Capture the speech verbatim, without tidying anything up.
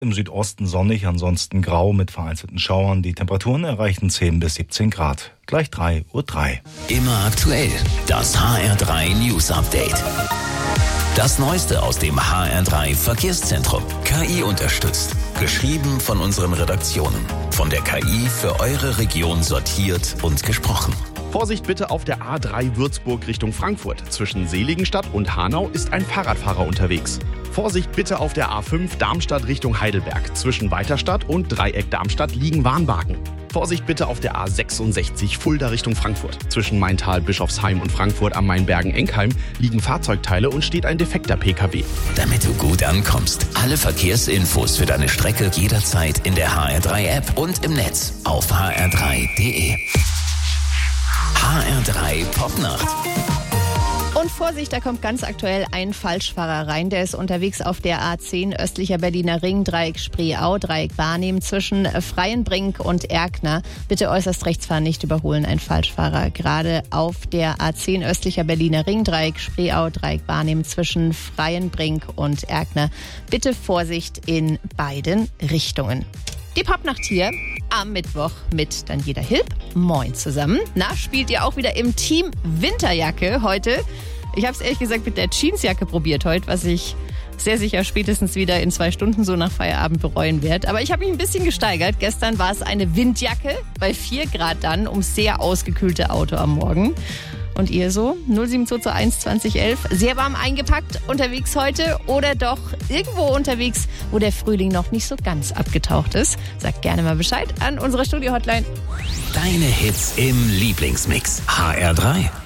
Im Südosten sonnig, ansonsten grau mit vereinzelten Schauern. Die Temperaturen erreichen zehn bis siebzehn Grad. Gleich drei Uhr drei. Immer aktuell. Das H R drei News Update. Das Neueste aus dem H R drei Verkehrszentrum. K I unterstützt. Geschrieben von unseren Redaktionen. Von der K I für eure Region sortiert und gesprochen. Vorsicht bitte auf der A drei Würzburg Richtung Frankfurt. Zwischen Seligenstadt und Hanau ist ein Fahrradfahrer unterwegs. Vorsicht bitte auf der A fünf Darmstadt Richtung Heidelberg. Zwischen Weiterstadt und Dreieck Darmstadt liegen Warnwagen. Vorsicht bitte auf der A sechsundsechzig Fulda Richtung Frankfurt. Zwischen Maintal, Bischofsheim und Frankfurt am Main-Bergen-Enkheim liegen Fahrzeugteile und steht ein defekter P K W. Damit du gut ankommst. Alle Verkehrsinfos für deine Strecke jederzeit in der H R drei App und im Netz auf h r drei punkt d e. H R drei Popnacht. Und Vorsicht, da kommt ganz aktuell ein Falschfahrer rein. Der ist unterwegs auf der A zehn östlicher Berliner Ring, Dreieck Spreeau, Dreieck Wahrnehmen zwischen Freienbrink und Erkner. Bitte äußerst rechts fahren, nicht überholen, ein Falschfahrer. Gerade auf der A zehn östlicher Berliner Ring, Dreieck Spreeau, Dreieck Wahrnehmen zwischen Freienbrink und Erkner. Bitte Vorsicht in beiden Richtungen. Die Popnacht hier am Mittwoch mit Daniela Hilb. Moin zusammen. Na, spielt ihr auch wieder im Team Winterjacke heute? Ich habe es ehrlich gesagt mit der Jeansjacke probiert heute, was ich sehr sicher spätestens wieder in zwei Stunden so nach Feierabend bereuen werde. Aber ich habe mich ein bisschen gesteigert. Gestern war es eine Windjacke bei vier Grad dann ums sehr ausgekühlte Auto am Morgen. Und ihr so? null sieben zwei zwei eins zwanzig elf. Sehr warm eingepackt unterwegs heute oder doch irgendwo unterwegs, wo der Frühling noch nicht so ganz abgetaucht ist? Sagt gerne mal Bescheid an unsere Studio-Hotline. Deine Hits im Lieblingsmix. H R drei.